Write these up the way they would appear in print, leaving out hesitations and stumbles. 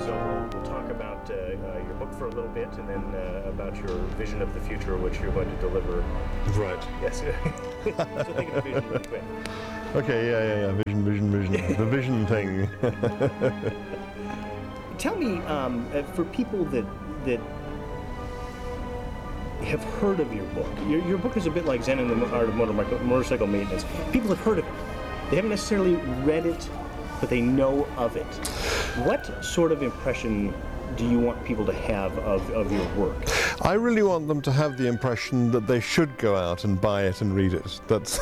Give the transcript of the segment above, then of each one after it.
So we'll talk about your book for a little bit, and then about your vision of the future, which you're going to deliver. Right. Yes. So think of the vision really quick. Okay, yeah. Vision. The vision thing. Tell me, for people that have heard of your book, your book is a bit like Zen and the Art of Motorcycle Maintenance. People have heard of it. They haven't necessarily read it, but they know of it. What sort of impression do you want people to have of your work? I really want them to have the impression that they should go out and buy it and read it. That's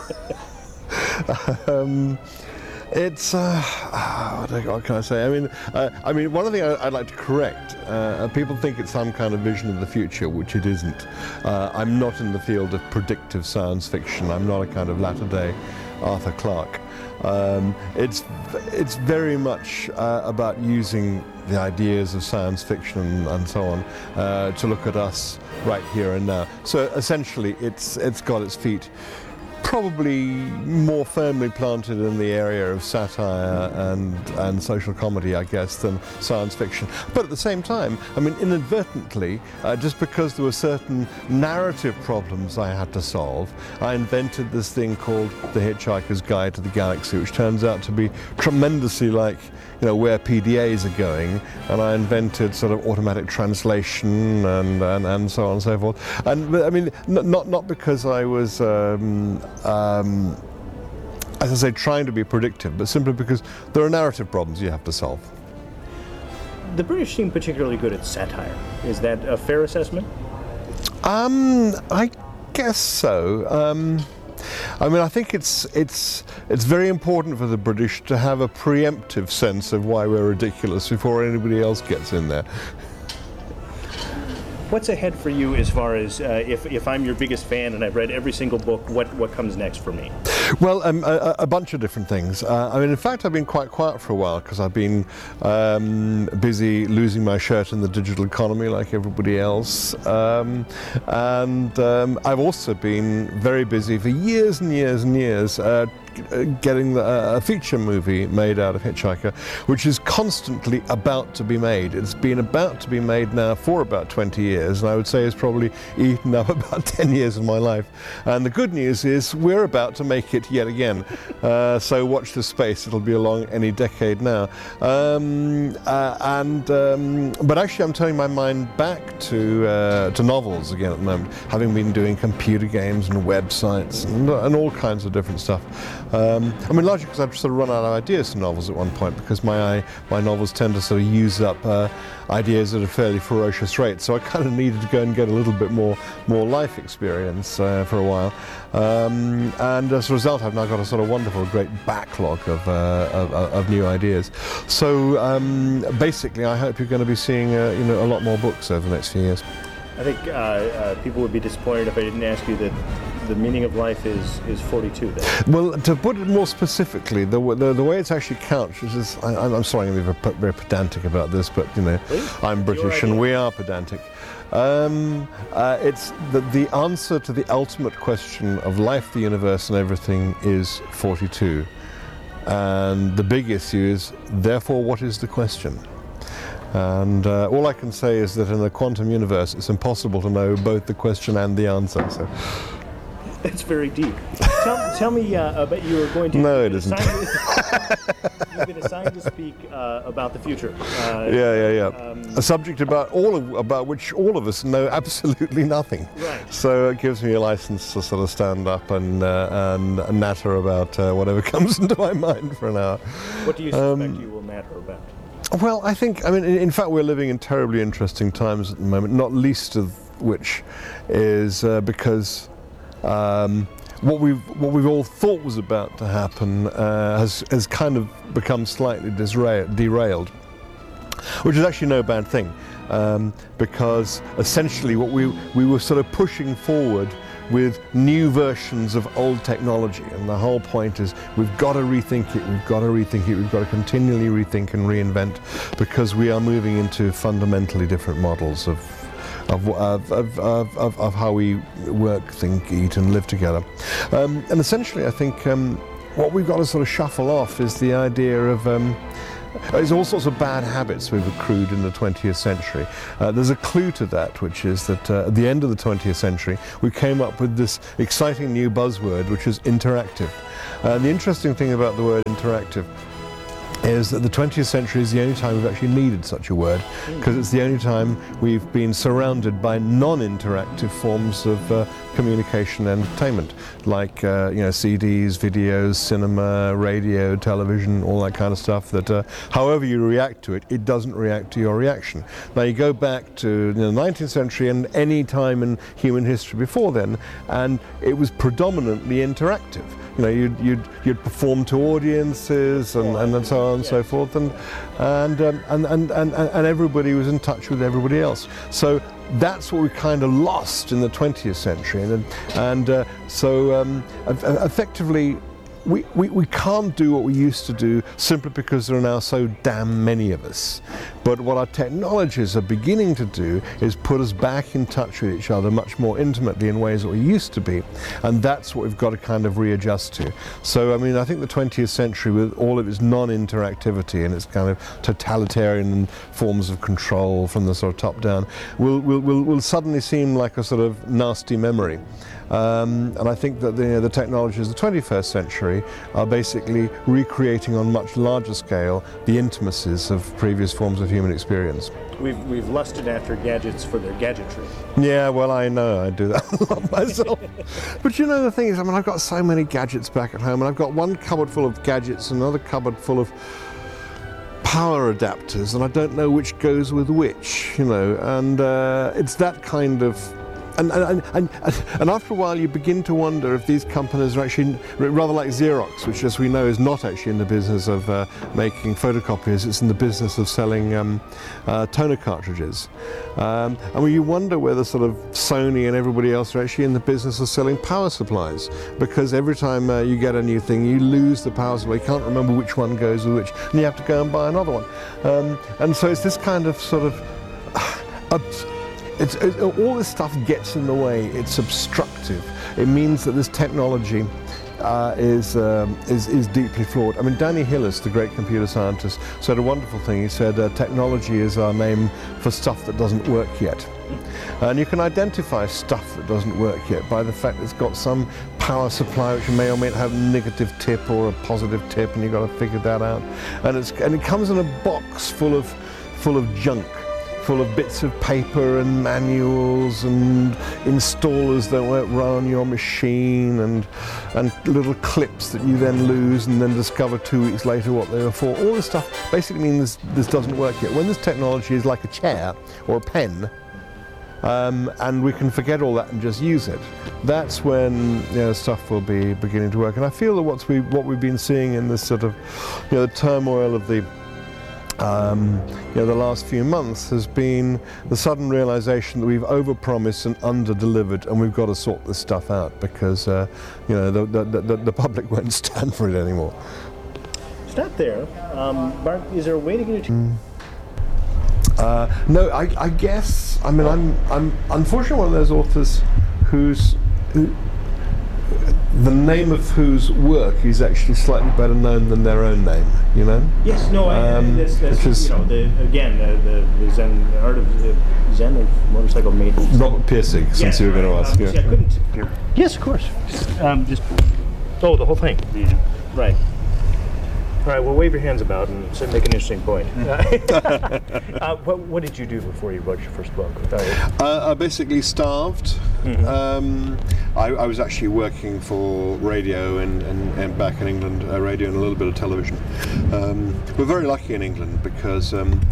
it's what can I say? I mean, one thing I'd like to correct. People think it's some kind of vision of the future, which it isn't. I'm not in the field of predictive science fiction. I'm not a kind of latter-day Arthur Clarke. It's very much about using the ideas of science fiction and so on to look at us right here and now. So essentially, it's got its feet probably more firmly planted in the area of satire and social comedy, I guess, than science fiction. But at the same time, I mean, inadvertently, just because there were certain narrative problems I had to solve, I invented this thing called The Hitchhiker's Guide to the Galaxy, which turns out to be tremendously like, where PDAs are going, and I invented sort of automatic translation and so on and so forth. And I mean, not because I was as I say, trying to be predictive, but simply because there are narrative problems you have to solve. The British seem particularly good at satire. Is that a fair assessment? I guess so. I mean, I think it's very important for the British to have a preemptive sense of why we're ridiculous before anybody else gets in there. What's ahead for you as far as if I'm your biggest fan and I've read every single book, what comes next for me? Well, a bunch of different things. I mean, in fact, I've been quite quiet for a while because I've been busy losing my shirt in the digital economy like everybody else. And I've also been very busy for years and years and years getting a feature movie made out of Hitchhiker, which is constantly about to be made. It's been about to be made now for about 20 years, and I would say it's probably eaten up about 10 years of my life. And the good news is we're about to make it yet again. So watch this space, it'll be along any decade now. But actually I'm turning my mind back to novels again at the moment, having been doing computer games and websites and all kinds of different stuff. I mean, largely because I've sort of run out of ideas for novels at one point, because my novels tend to sort of use up ideas at a fairly ferocious rate. So I kind of needed to go and get a little bit more life experience for a while. And as a result, I've now got a sort of wonderful, great backlog of new ideas. So basically, I hope you're going to be seeing a lot more books over the next few years. I think people would be disappointed if I didn't ask you that the meaning of life is 42 then. Well, to put it more specifically, the way it's actually couched, which is, I'm sorry I'm going to be very pedantic about this, but Please? I'm British and we are pedantic. It's the answer to the ultimate question of life, the universe and everything is 42. And the big issue is, therefore, what is the question? And all I can say is that in a quantum universe, it's impossible to know both the question and the answer. So. That's very deep. Tell me about you were going to... No, it isn't. You've been assigned to speak about the future. A subject about which all of us know absolutely nothing. Right. So it gives me a license to sort of stand up and natter about whatever comes into my mind for an hour. What do you suspect you will natter about? Well, I mean, in fact, we're living in terribly interesting times at the moment, not least of which is because what we've all thought was about to happen has kind of become slightly derailed, which is actually no bad thing, because essentially what we were sort of pushing forward with new versions of old technology, and the whole point is we've got to rethink it, we've got to continually rethink and reinvent, because we are moving into fundamentally different models of how we work, think, eat and live together. And essentially I think what we've got to sort of shuffle off is the idea of There's all sorts of bad habits we've accrued in the 20th century. There's a clue to that, which is that at the end of the 20th century, we came up with this exciting new buzzword, which is interactive. The interesting thing about the word interactive is that the 20th century is the only time we've actually needed such a word, because it's the only time we've been surrounded by non-interactive forms of communication and entertainment, like CDs, videos, cinema, radio, television, all that kind of stuff that however you react to it, it doesn't react to your reaction. Now you go back to the 19th century and any time in human history before then, and it was predominantly interactive. You know, you'd perform to audiences and so on and so forth, and everybody was in touch with everybody else. So that's what we kind of lost in the 20th century, so effectively we can't do what we used to do simply because there are now so damn many of us. But what our technologies are beginning to do is put us back in touch with each other much more intimately in ways that we used to be, and that's what we've got to kind of readjust to. So I mean, I think the 20th century, with all of its non-interactivity and its kind of totalitarian forms of control from the sort of top down, will suddenly seem like a sort of nasty memory. And I think that the technologies of the 21st century are basically recreating on much larger scale the intimacies of previous forms of human experience. We've lusted after gadgets for their gadgetry. Yeah, well, I know, I do that a lot myself. But you know, the thing is, I mean, I've got so many gadgets back at home, and I've got one cupboard full of gadgets, another cupboard full of power adapters, and I don't know which goes with which, you know, and it's that kind of... And after a while you begin to wonder if these companies are actually, rather like Xerox, which as we know is not actually in the business of making photocopiers, it's in the business of selling toner cartridges. And when you wonder whether sort of Sony and everybody else are actually in the business of selling power supplies, because every time you get a new thing you lose the power supply, you can't remember which one goes with which, and you have to go and buy another one. And so it's this kind of sort of... all this stuff gets in the way. It's obstructive. It means that this technology is deeply flawed. I mean, Danny Hillis, the great computer scientist, said a wonderful thing. He said, technology is our name for stuff that doesn't work yet. And you can identify stuff that doesn't work yet by the fact it's got some power supply which may or may not have a negative tip or a positive tip, and you've got to figure that out. And it comes in a box full of junk, full of bits of paper and manuals and installers that won't run on your machine, and little clips that you then lose and then discover 2 weeks later what they were for. All this stuff basically means this doesn't work yet. When this technology is like a chair or a pen, and we can forget all that and just use it, that's when stuff will be beginning to work. And I feel that what we've been seeing in this sort of the turmoil of the last few months has been the sudden realization that we've overpromised and under-delivered, and we've got to sort this stuff out, because the public won't stand for it anymore. Stop there. Bart, is there a way to get it? No, I guess. I mean, I'm unfortunately one of those authors who the name of whose work is actually slightly better known than their own name, you know? Yes, no, that's is, the Zen, the art of Zen of motorcycle maintenance. Robert Pirsig, since you were going to ask. I couldn't. Yes, of course. The whole thing. Yeah. Right. All right, well, wave your hands about and make an interesting point. What did you do before you wrote your first book? I basically starved. Mm-hmm. I was actually working for radio and back in England, radio and a little bit of television. We're very lucky in England because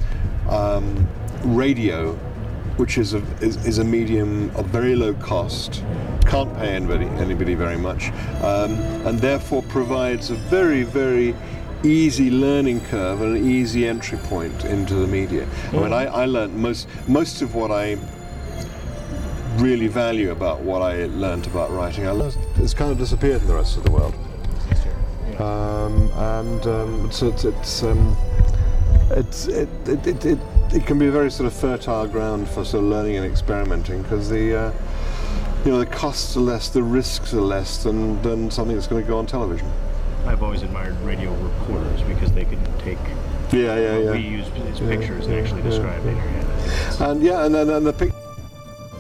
radio, which is a medium of very low cost, can't pay anybody very much, and therefore provides a very, very easy learning curve and an easy entry point into the media. I mean, I learned most of what I really value about what I learned about writing. It's kind of disappeared in the rest of the world. It can be a very sort of fertile ground for sort of learning and experimenting, because the costs are less, the risks are less than something that's going to go on television. I've always admired radio reporters because they could take Yeah. We use his pictures and actually describe the internet. I think that's- And yeah, and the picture.